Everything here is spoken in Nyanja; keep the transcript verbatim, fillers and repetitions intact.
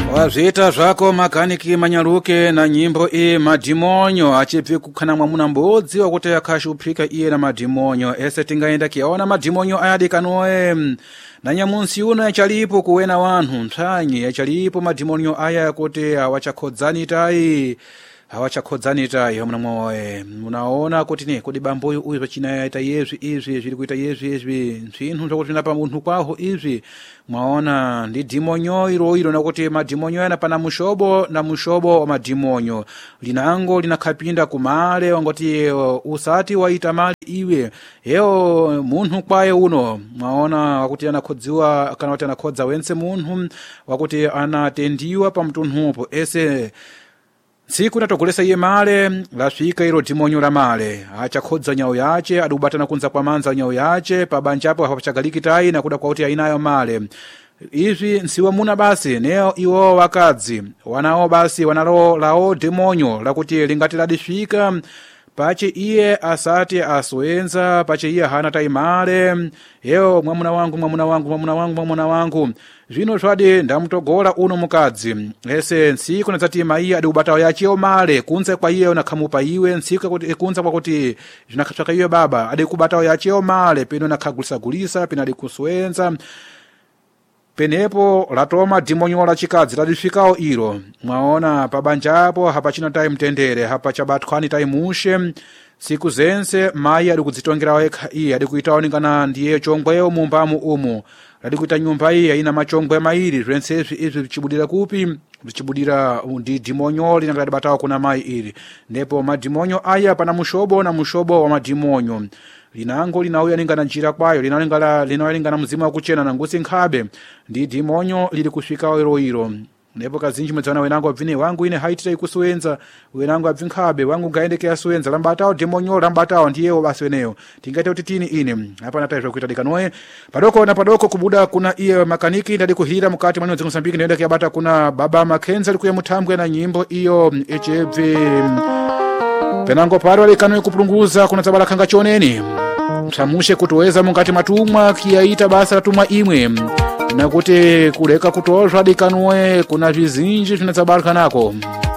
Wazvita zvako makaniki manyaruke na nyimbo i madhimonyo achibve kukhana mwamuna mbodzi wakuti akashupika iye na madhimonyo ese tingaenda kiaona madhimonyo ayadikanoe na nyamunsi uno yachalipo kuwena wanhu nthanyi yachalipo madhimonyo aya yakuti awachakhodzani tai awachakhodzani tai mwana mwawe munaona kuti ne kodi bamboyo uyu pachinaita yezvi izvi zviri kuita yezvi izvi zvinhu zvakuti na pamunhu kwaho izvi mwaona ndi dhimonyo iro iro nakuti madhimonyo yana pana mushobo na mushobo wa madhimonyo linango linakhapinda kumale wangoti usati waita mali iwe yeo munhu kwaye uno mwaona wakuti anakhodziwa kana kuti anakhodza wense munhu wakuti anatendiwa pa mtunhupo ese siku natogolesa iye male lasvika iro dhimonyo la male achakhodza nyau yache adubatana kunza kwa manza nyau yache pabanjapo hapachagaliki tai na kuda kwa kuti ainayo male izvi nsiwa muna basi neo iwo wakadzi wanao basi wanalo lao dhimonyo lakuti lingati ladifika pache iye asati aswenza pache iye hana taimale yeo mwamuna wangu mwamuna wangu mwamuna wangu mwamuna wangu zvino zvadi ndamutogola uno mukadzi ese nsiku nazati maiya adi ubatawo yachio male kunze kwa iye unakhamupa iwe nsiku kuti kunza kwa kuti zvinakhatsvaka iwe baba adi kubatawo yachio male peno nakhagulisa gulisa peno adi kuswenza penepo latoma dhimonyo la chikadzi ladifikawo iro mwaona pabanjapo hapachina tai mtendere hapachabatkhani tai mushe siku zense mai adi kudzitongerawo ekha iye adi kuitawo ningana ndiye chongweyo mumbamo umu adi kuita nyumba iyi ina machongwe mairi zvensezvi izvi vichibudira kupi vichibudira ndi dhimonyo linanga libatawo kuna mai iri ndipo madhimonyo aya pana mushobo na mushobo wa madhimonyo linango linauya ningana njira kwayo linalingala linalingana mzimu wa kuchena na ngusi nkhabe ndi dhimonyo lili kusvikawo iro iro ndipo kazinji mwedzana wenango abvine wangu ine haitita ikuswenza wenango abvinkhabe wangu ngaendeke aswenza lambatawo dhimonyo lambatawo ndiyewo basi weneyo tingaite kuti tini ine hapana taizva kuita dikanoe padoko na padoko kubuda kuna iye makaniki ndadi kuhira mukati mwana dzingo Mozambique ndaenda kuyabata kuna baba Makenza likuya muthambwe na nyimbo iyo echebve penango paro alikanoe kupulunguza kuna tsabala khanga choneni msamushe kutoweza mungati matumwa kiyaita basa latumwa imwe na kuti kuleka kutozva dikanoe kuna vizinji zvinatsabala nako